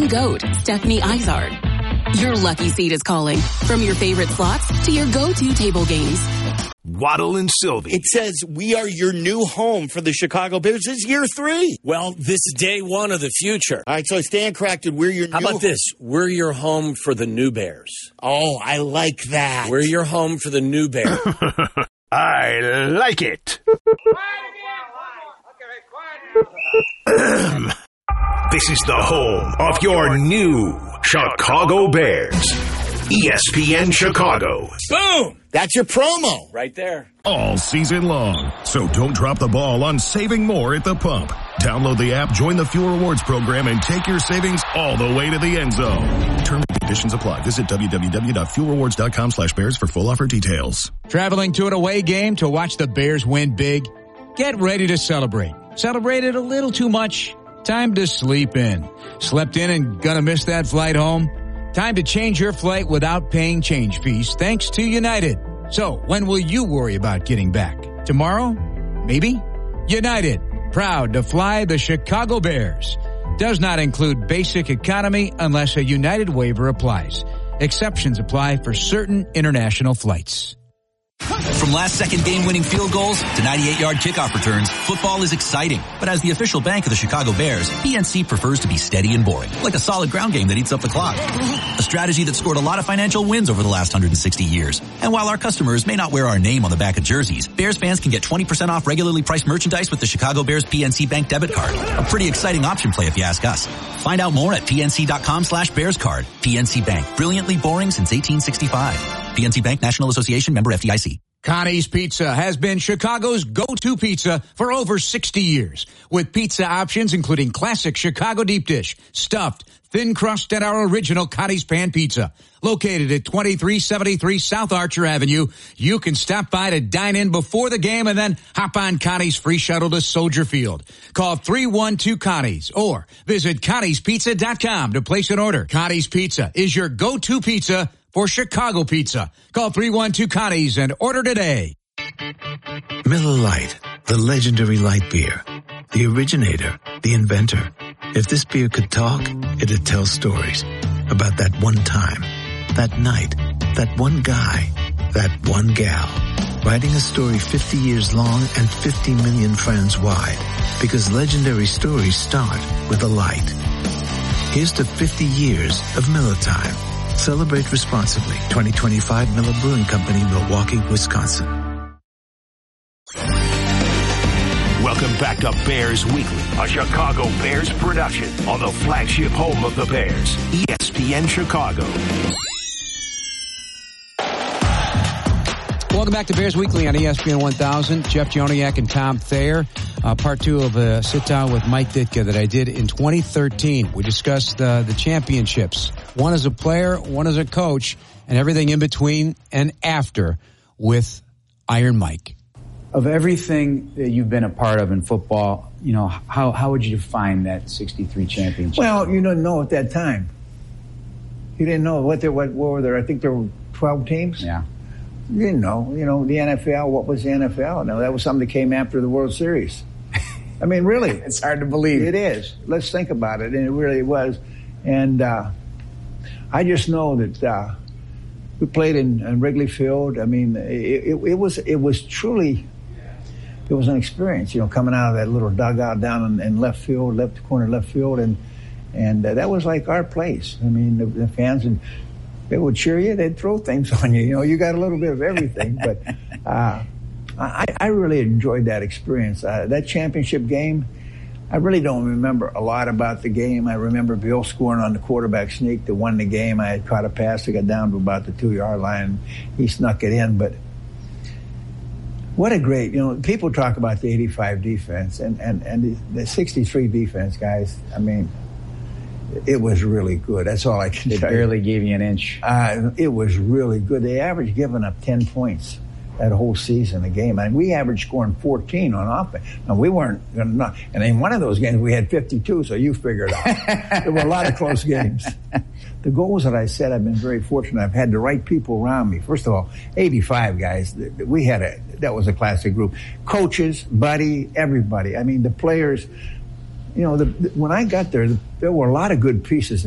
and GOAT, Stephanie Izard. Your lucky seat is calling. From your favorite slots to your go-to table games. Waddle and Sylvie. It says we are your new home for the Chicago Bears. This is year 3. Well, this is day 1 of the future. All right, so Stan corrected. We're your How new about this? We're your home for the new Bears. Oh, I like that. We're your home for the new Bears. I like it. This is the home of your new Chicago Bears. ESPN Chicago. Boom! That's your promo. Right there. All season long. So don't drop the ball on saving more at the pump. Download the app, join the Fuel Rewards program, and take your savings all the way to the end zone. Terms and conditions apply. Visit www.fuelrewards.com/Bears for full offer details. Traveling to an away game to watch the Bears win big? Get ready to celebrate. Celebrated a little too much? Time to sleep in. Slept in and gonna miss that flight home? Time to change your flight without paying change fees thanks to United. So when will you worry about getting back? Tomorrow? Maybe? United, proud to fly the Chicago Bears. Does not include basic economy unless a United waiver applies. Exceptions apply for certain international flights. From last-second game-winning field goals to 98-yard kickoff returns, football is exciting. But as the official bank of the Chicago Bears, PNC prefers to be steady and boring, like a solid ground game that eats up the clock. A strategy that scored a lot of financial wins over the last 160 years. And while our customers may not wear our name on the back of jerseys, Bears fans can get 20% off regularly priced merchandise with the Chicago Bears PNC Bank debit card. A pretty exciting option play if you ask us. Find out more at pnc.com/bearscard. PNC Bank, brilliantly boring since 1865. PNC Bank, National Association, member FDIC. Connie's Pizza has been Chicago's go-to pizza for over 60 years. With pizza options including classic Chicago deep dish, stuffed, thin crust, and our original Connie's Pan Pizza. Located at 2373 South Archer Avenue, you can stop by to dine in before the game and then hop on Connie's free shuttle to Soldier Field. Call 312-CONNIES or visit ConniesPizza.com to place an order. Connie's Pizza is your go-to pizza for Chicago pizza. Call 312-CONNIES and order today. Miller Lite, the legendary light beer. The originator, the inventor. If this beer could talk, it'd tell stories about that one time, that night, that one guy, that one gal. Writing a story 50 years long and 50 million friends wide. Because legendary stories start with a light. Here's to 50 years of Miller time. Celebrate responsibly. 2025 Miller Brewing Company, Milwaukee, Wisconsin. Welcome back to Bears Weekly, a Chicago Bears production on the flagship home of the Bears, ESPN Chicago. Welcome back to Bears Weekly on ESPN 1000. Jeff Joniak and Tom Thayer. Part 2 of a sit-down with Mike Ditka that I did in 2013. We discussed the championships. One as a player, one as a coach, and everything in between and after with Iron Mike. Of everything that you've been a part of in football, you know, how would you define that 63 championship? Well, you didn't know at that time. You didn't know what were there. I think there were 12 teams. Yeah. You didn't know. You know, the NFL, what was the NFL? No, that was something that came after the World Series. I mean, really. It's hard to believe. It is. Let's think about it. And it really was. And I just know that we played in Wrigley Field. I mean, it was truly, it was an experience, you know, coming out of that little dugout down in left field, left corner left field. And that was like our place. I mean, the fans, and they would cheer you. They'd throw things on you. You know, you got a little bit of everything. But I really enjoyed that experience. That championship game, I really don't remember a lot about the game. I remember Bill scoring on the quarterback sneak that won the game. I had caught a pass that got down to about the 2-yard line. He snuck it in. But what a great, you know, people talk about the 85 defense and the 63 defense, guys. I mean, it was really good. That's all I can tell you. They barely gave you an inch. It was really good. They averaged giving up 10 points that whole season a game. And we averaged scoring 14 on offense. And we weren't going to, and in one of those games we had 52, so you figure it out. There were a lot of close games. The goals that I set, I've been very fortunate. I've had the right people around me. First of all, 85 guys. We had that was a classic group. Coaches, Buddy, everybody. I mean, the players, you know, when I got there were a lot of good pieces